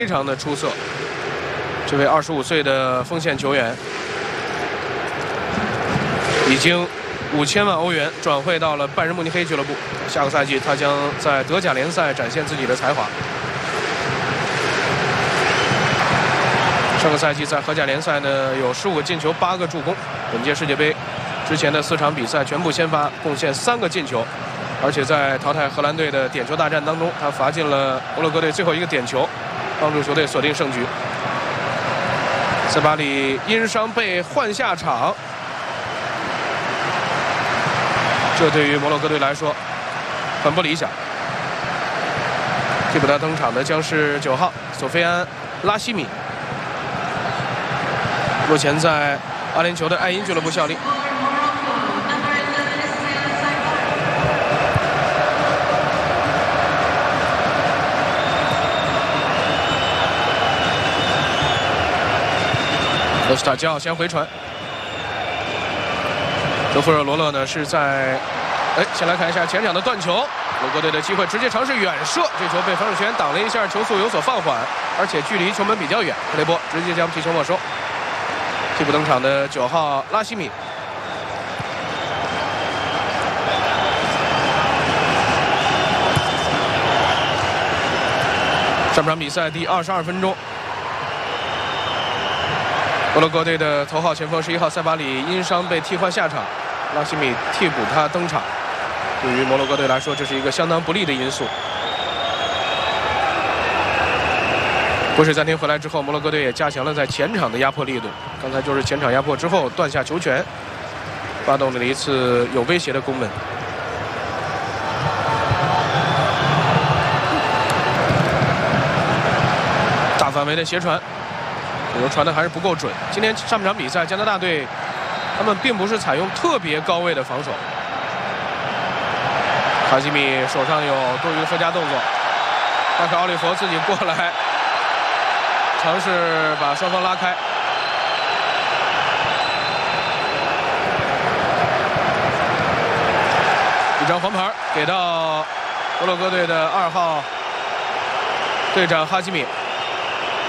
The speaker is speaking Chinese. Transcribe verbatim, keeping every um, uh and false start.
非常的出色。这位二十五岁的锋线球员，已经五千万欧元转会到了拜仁慕尼黑俱乐部。下个赛季，他将在德甲联赛展现自己的才华。上个赛季在荷甲联赛呢，有十五个进球，八个助攻。本届世界杯之前的四场比赛全部先发，贡献三个进球。 而且在淘汰荷兰队的点球大战当中，他罚进了摩洛哥队最后一个点球，帮助球队锁定胜局。塞巴里因伤被换下场，这对于摩洛哥队来说很不理想。替补他登场的将是九号索菲安·拉希米，目前在阿联酋的爱因俱乐部效力。 罗斯塔基奥先回传，德弗尔罗勒呢是在，哎，先来看一下前场的断球，摩洛哥队的机会直接尝试远射，这球被防守权挡了一下，球速有所放缓，而且距离球门比较远，克雷波直接将皮球没收。替补登场的九号拉希米，上场比赛第二十二分钟。 摩洛哥队的头号前锋十一号塞巴里因伤被替换下场，拉希米替补他登场。对于摩洛哥队来说，这是一个相当不利的因素。补时暂停回来之后，摩洛哥队也加强了在前场的压迫力度。刚才就是前场压迫之后断下球权，发动了一次有威胁的攻门。大范围的斜传。 球传的还是不够准。今天上半场比赛，加拿大队他们并不是采用特别高位的防守。卡基米手上有多余的附加动作，但是奥利弗自己过来尝试把双方拉开。一张黄牌给到摩洛哥队的二号队长哈基米。